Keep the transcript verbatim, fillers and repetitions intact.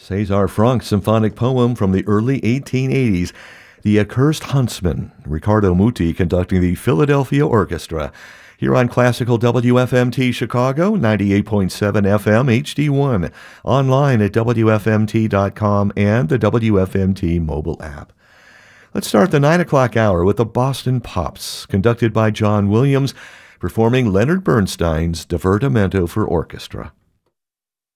César Franck's symphonic poem from the early eighteen eighties, The Accursed Huntsman, Riccardo Muti conducting the Philadelphia Orchestra. Here on Classical W F M T Chicago, ninety-eight point seven F M H D one, online at W F M T dot com and the W F M T mobile app. Let's start the nine o'clock hour with the Boston Pops, conducted by John Williams, performing Leonard Bernstein's Divertimento for Orchestra.